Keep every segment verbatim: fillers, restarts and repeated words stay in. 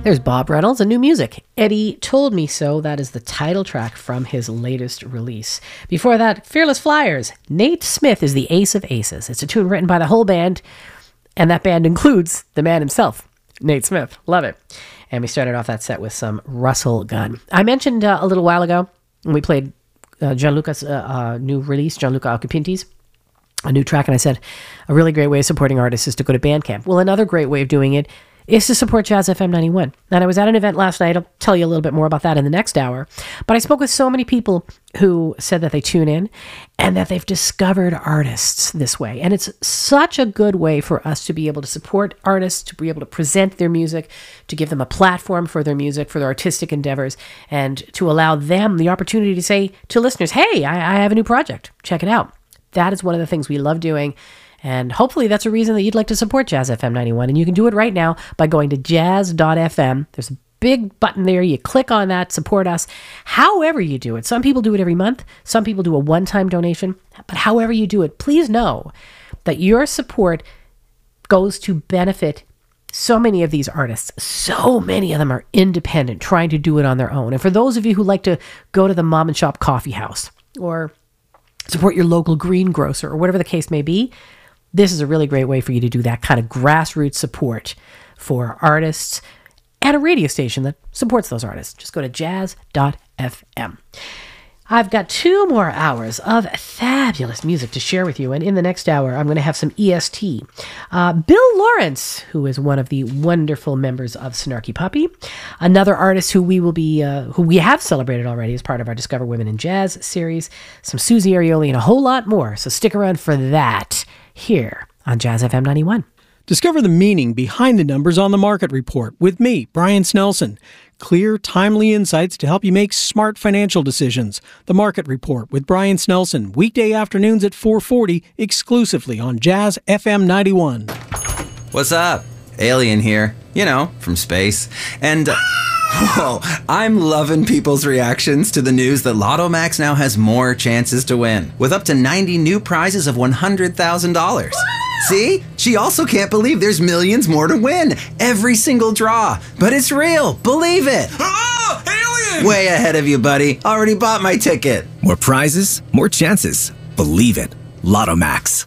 There's Bob Reynolds and new music. Eddie Told Me So. That is the title track from his latest release. Before that, Fearless Flyers. Nate Smith is the ace of aces. It's a tune written by the whole band, and that band includes the man himself, Nate Smith. Love it. And we started off that set with some Russell Gunn. I mentioned uh, a little while ago when we played uh, Gianluca's uh, uh, new release, Gianluca Alcapinti's, a new track, and I said a really great way of supporting artists is to go to Bandcamp. Well, another great way of doing it is to support Jazz F M ninety-one. And I was at an event last night. I'll tell you a little bit more about that in the next hour. But I spoke with so many people who said that they tune in and that they've discovered artists this way. And it's such a good way for us to be able to support artists, to be able to present their music, to give them a platform for their music, for their artistic endeavors, and to allow them the opportunity to say to listeners, hey, I, I have a new project. Check it out. That is one of the things we love doing. And hopefully that's a reason that you'd like to support Jazz F M ninety-one. And you can do it right now by going to jazz dot f m. There's a big button there. You click on that, support us. However you do it. Some people do it every month. Some people do a one-time donation. But however you do it, please know that your support goes to benefit so many of these artists. So many of them are independent, trying to do it on their own. And for those of you who like to go to the mom and shop coffee house or support your local greengrocer or whatever the case may be, this is a really great way for you to do that kind of grassroots support for artists and a radio station that supports those artists. Just go to jazz dot f m. I've got two more hours of fabulous music to share with you. And in the next hour, I'm going to have some E S T. Uh, Bill Lawrence, who is one of the wonderful members of Snarky Puppy. Another artist who we will be, uh, who we have celebrated already as part of our Discover Women in Jazz series. Some Susie Arioli and a whole lot more. So stick around for that here on Jazz F M ninety-one. Discover the meaning behind the numbers on the Market Report with me, Brian Snelson. Clear, timely insights to help you make smart financial decisions. The Market Report with Brian Snelson, weekday afternoons at four forty, exclusively on Jazz F M ninety-one. What's up? Alien here. You know, from space. And... Uh, whoa, I'm loving people's reactions to the news that Lotto Max now has more chances to win, with up to ninety new prizes of one hundred thousand dollars. See? She also can't believe there's millions more to win. Every single draw. But it's real. Believe it. Oh, alien! Way ahead of you, buddy. Already bought my ticket. More prizes, more chances. Believe it. Lotto Max.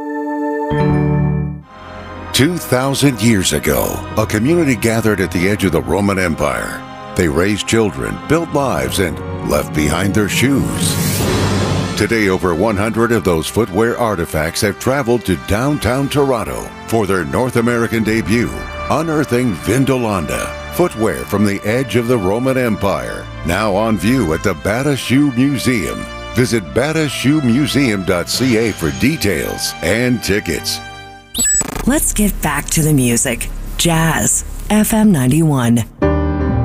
Two thousand years ago, a community gathered at the edge of the Roman Empire. They raised children, built lives, and left behind their shoes. Today, over one hundred of those footwear artifacts have traveled to downtown Toronto for their North American debut, unearthing Vindolanda, footwear from the edge of the Roman Empire, now on view at the Bata Shoe Museum. Visit bata shoe museum dot c a for details and tickets. Let's get back to the music. Jazz F M ninety-one.